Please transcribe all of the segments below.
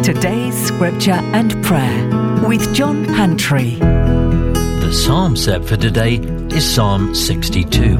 Today's scripture and prayer with John Pantry. The psalm set for today is Psalm 62.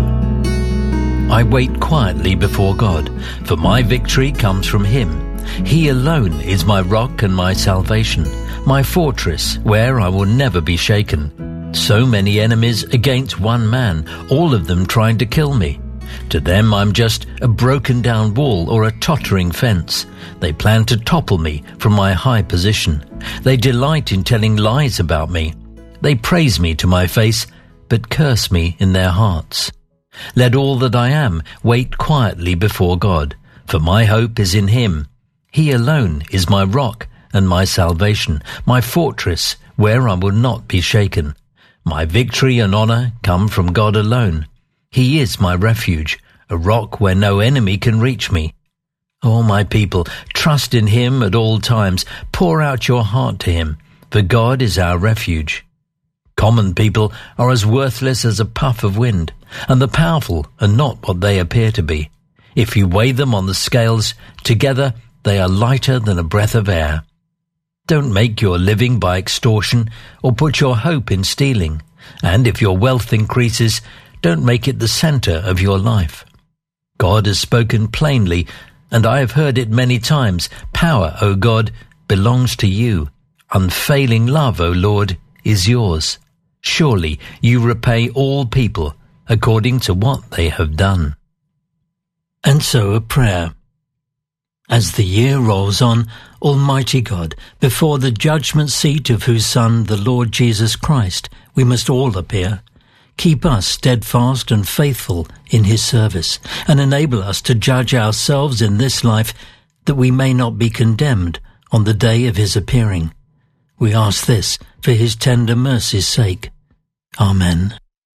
I wait quietly before God, for my victory comes from Him. He alone is my rock and my salvation, my fortress where I will never be shaken. So many enemies against one man, all of them trying to kill me. To them I'm just a broken down wall or a tottering fence. They plan to topple me from my high position. They delight in telling lies about me. They praise me to my face, but curse me in their hearts. Let all that I am wait quietly before God, for my hope is in Him. He alone is my rock and my salvation, my fortress where I will not be shaken. My victory and honor come from God alone. He is my refuge, a rock where no enemy can reach me. O my people, trust in Him at all times. Pour out your heart to Him, for God is our refuge. Common people are as worthless as a puff of wind, and the powerful are not what they appear to be. If you weigh them on the scales, together they are lighter than a breath of air. Don't make your living by extortion or put your hope in stealing. And if your wealth increases, don't make it the center of your life. God has spoken plainly, and I have heard it many times. Power, O God, belongs to you. Unfailing love, O Lord, is yours. Surely you repay all people according to what they have done. And so a prayer. As the year rolls on, Almighty God, before the judgment seat of whose Son, the Lord Jesus Christ, we must all appear. Keep us steadfast and faithful in His service, and enable us to judge ourselves in this life, that we may not be condemned on the day of His appearing. We ask this for His tender mercy's sake. Amen.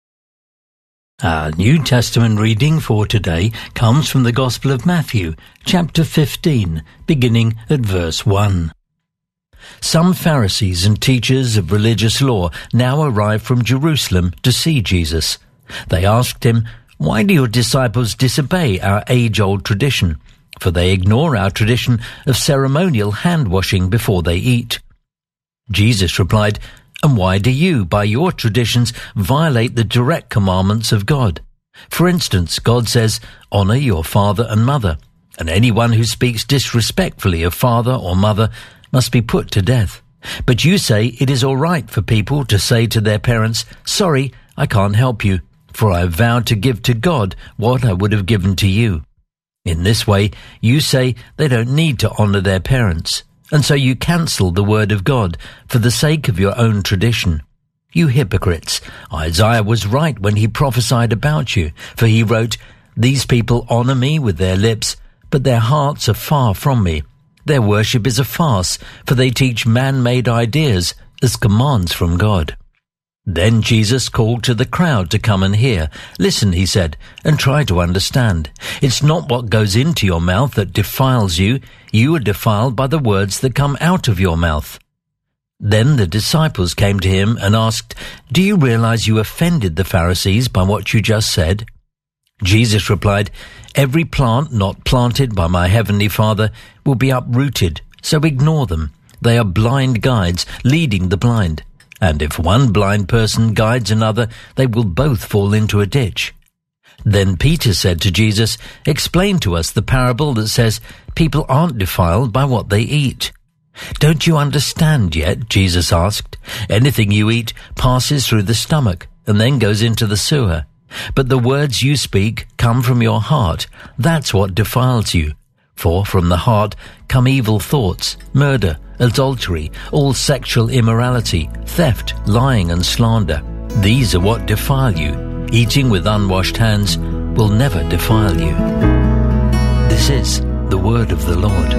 Our New Testament reading for today comes from the Gospel of Matthew, chapter 15, beginning at verse 1. Some Pharisees and teachers of religious law now arrived from Jerusalem to see Jesus. They asked Him, "Why do your disciples disobey our age-old tradition? For they ignore our tradition of ceremonial hand-washing before they eat." Jesus replied, "And why do you, by your traditions, violate the direct commandments of God? For instance, God says, 'Honor your father and mother,' and anyone who speaks disrespectfully of father or mother must be put to death. But you say it is all right for people to say to their parents, 'Sorry, I can't help you, for I have vowed to give to God what I would have given to you.' In this way, you say they don't need to honor their parents, and so you cancel the word of God for the sake of your own tradition. You hypocrites, Isaiah was right when he prophesied about you, for he wrote, 'These people honor me with their lips, but their hearts are far from me. Their worship is a farce, for they teach man-made ideas as commands from God.'" Then Jesus called to the crowd to come and hear. "Listen," He said, "and try to understand. It's not what goes into your mouth that defiles you. You are defiled by the words that come out of your mouth." Then the disciples came to Him and asked, "Do you realize you offended the Pharisees by what you just said?" Jesus replied, "Every plant not planted by my heavenly Father will be uprooted, so ignore them. They are blind guides leading the blind. And if one blind person guides another, they will both fall into a ditch." Then Peter said to Jesus, "Explain to us the parable that says people aren't defiled by what they eat." "Don't you understand yet?" Jesus asked. "Anything you eat passes through the stomach and then goes into the sewer. But the words you speak come from your heart. That's what defiles you. For from the heart come evil thoughts, murder, adultery, all sexual immorality, theft, lying and slander. These are what defile you. Eating with unwashed hands will never defile you." This is the word of the Lord.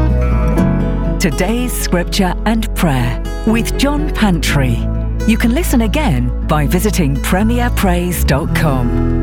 Today's scripture and prayer with John Pantry. You can listen again by visiting premierpraise.com.